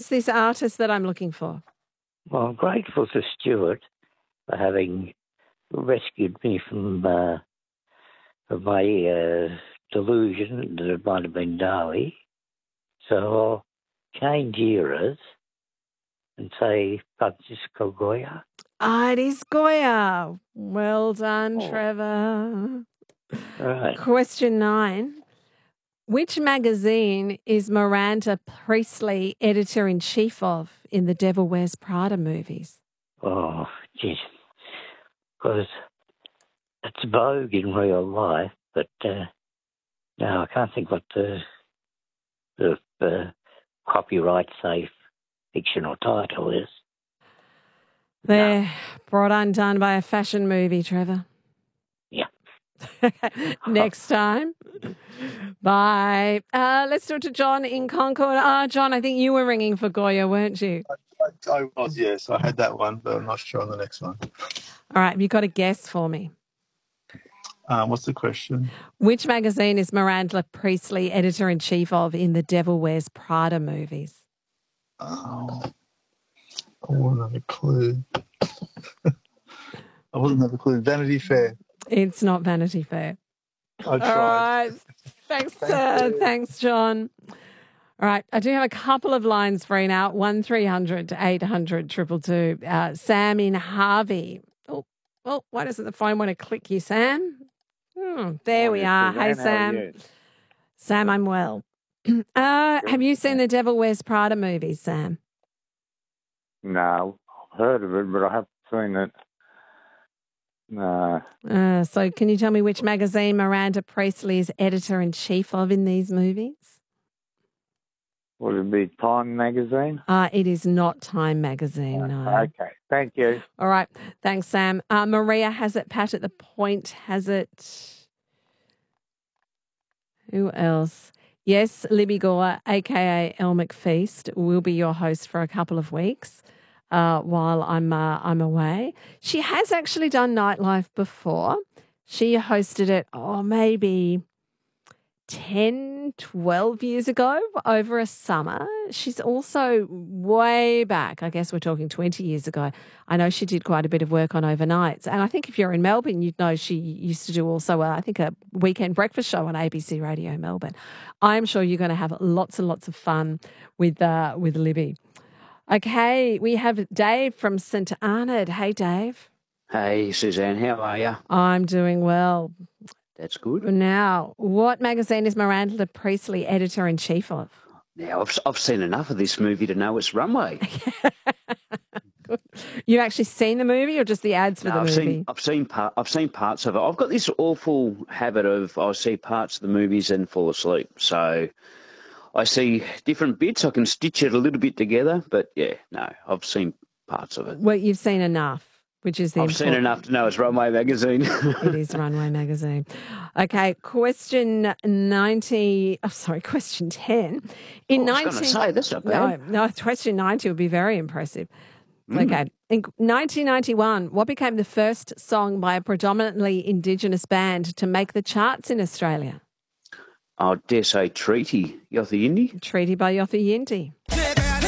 Who's this artist that I'm looking for? Well, I'm grateful to Stuart for having rescued me from my delusion that it might have been Dali. So I'll change eras and say Francisco Goya. Ah, it is Goya. Well done, Trevor. Right. Question 9. Which magazine is Miranda Priestley editor-in-chief of in the Devil Wears Prada movies? Oh, geez. Because it's Vogue in real life, but no, I can't think what the copyright-safe fictional title is. They're brought undone by a fashion movie, Trevor. Yeah. Next time. Bye. Let's talk to John in Concord. John, I think you were ringing for Goya, weren't you? I was, yes. I had that one, but I'm not sure on the next one. All right. Have you got a guess for me? What's the question? Which magazine is Miranda Priestley editor-in-chief of in the Devil Wears Prada movies? Oh, I wouldn't have a clue. I wouldn't have a clue. Vanity Fair. It's not Vanity Fair. I tried. All right. Thanks, John. All right. I do have a couple of lines for you now. 1300 800 222. Sam in Harvey. Oh, why doesn't the phone want to click you, Sam? There we are. Hey, Sam. Sam, I'm well. Have you seen the Devil Wears Prada movies, Sam? No, I've heard of it, but I haven't seen it. No. So can you tell me which magazine Miranda Priestley is editor-in-chief of in these movies? Would it be Time magazine? It is not Time magazine, no. Okay, thank you. All right. Thanks, Sam. Maria has it. Pat at the Point has it. Who else? Yes, Libby Gore, a.k.a. Elle McFeast, will be your host for a couple of weeks while I'm away. She has actually done Nightlife before. She hosted it, maybe 10, 12 years ago over a summer. She's also way back, I guess we're talking 20 years ago. I know she did quite a bit of work on overnights. And I think if you're in Melbourne, you'd know she used to do also, I think, a weekend breakfast show on ABC Radio Melbourne. I'm sure you're going to have lots and lots of fun with Libby. Okay, we have Dave from St Arnaud. Hey, Dave. Hey, Suzanne, how are you? I'm doing well. That's good. Now, what magazine is Miranda Priestley editor-in-chief of? Now, I've seen enough of this movie to know it's Runway. You actually seen the movie or just the ads for the movie? I've seen parts of it. I've got this awful habit of I see parts of the movies and fall asleep. So I see different bits. I can stitch it a little bit together. But, yeah, no, I've seen parts of it. Well, you've seen enough. Which is I've seen enough to know it's Runway magazine. It is Runway magazine. Okay, question 10. I was going to say, that's not bad. No, question 90 would be very impressive. Okay, in 1991, what became the first song by a predominantly Indigenous band to make the charts in Australia? I dare say Treaty, Yothu Yindi. Treaty by Yothu Yindi.